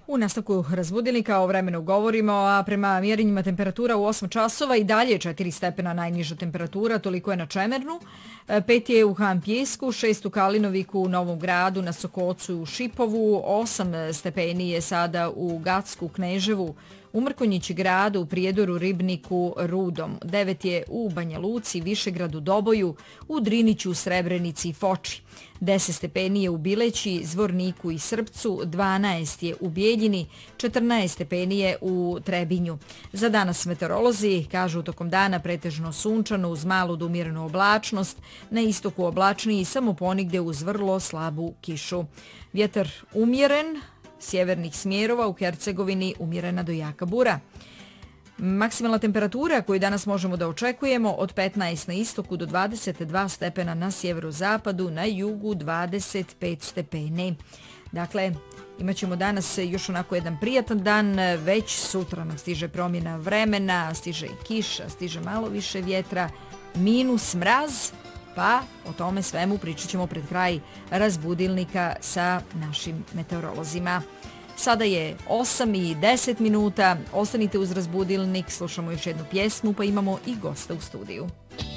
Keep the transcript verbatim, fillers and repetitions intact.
U nastavku razbudilnika o vremenu govorimo, a prema mjerenjima temperatura u osam časova i dalje četiri stepena najniža temperatura, toliko je na Čemernu, pet je u Han Pjesku, šest u Kalinoviku, u Novom Gradu, na Sokocu i u Šipovu, osam stepeni je sada u Gacku, Kneževu, u Mrkonjići Gradu, u Prijedoru, Ribniku, Rudom. devet je u Banja Luci, Višegradu, Doboju, u Driniću, Srebrenici i Foči. deset stepeni je u Bileći, Zvorniku i Srpcu, dvanaest je u Bijeljini, četrnaest stepeni je u Trebinju. Za danas meteorolozi kažu tokom dana pretežno sunčano uz malu do umjerenu oblačnost, na istoku oblačniji samo ponigde uz vrlo slabu kišu. Vjetar umjeren, sjevernih smjerova, u Hercegovini umjerena do jaka bura. Maksimalna temperatura koju danas možemo da očekujemo od petnaest na istoku do dvadeset dva stepena na sjeverozapadu, na jugu dvadeset pet stepeni. Dakle, imat ćemo danas još onako jedan prijatan dan, već sutra nam stiže promjena vremena, stiže i kiša, stiže malo više vjetra, minus mraz, pa o tome svemu pričat ćemo pred kraj razbudilnika sa našim meteorolozima. Sada je osam i deset minuta, ostanite uz razbudilnik, slušamo još jednu pjesmu, pa imamo i gosta u studiju.